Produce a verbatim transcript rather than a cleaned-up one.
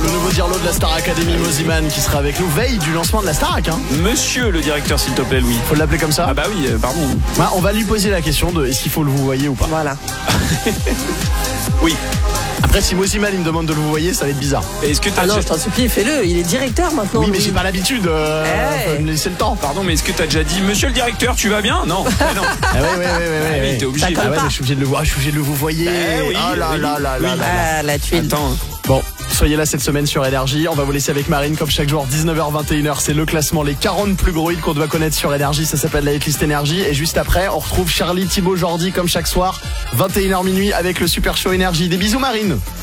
le nouveau dirlo de la Star Academy, Moziman, qui sera avec nous veille du lancement de la Starac. Hein. Monsieur le directeur, s'il te plaît, Louis. Faut l'appeler comme ça? Ah bah oui, euh, pardon. Bah, on va lui poser la question de est-ce qu'il faut le vous voyez ou pas. Voilà. Oui. Après, si Moziman il me demande de le vous voyez, ça va être bizarre. Est-ce que t'as Ah non, déjà... je t'en supplie, fais-le. Il est directeur maintenant. Oui, mais Louis. j'ai pas l'habitude. Euh, Hey. faut me laisser le temps. Pardon, mais est-ce que t'as déjà dit Monsieur le directeur, tu vas bien? Non. Ah, non. Ah ouais, ouais, ouais, ouais, Ah ouais, oui, ouais. t'es obligé. Ah ouais, mais je suis obligé de le voir, je suis obligé de le vous voyez. Eh oui, oh là oui, là là là oui. là. Ah, la tuile. Attends. Bon, soyez là cette semaine sur Énergie. On va vous laisser avec Marine comme chaque jour, dix-neuf heures vingt et une heures. C'est le classement, les quarante plus gros hits qu'on doit connaître sur Énergie. Ça s'appelle la hitlist Énergie. Et juste après, on retrouve Charlie, Thibaut, Jordi comme chaque soir, vingt et une heures minuit avec le super show Énergie. Des bisous Marine.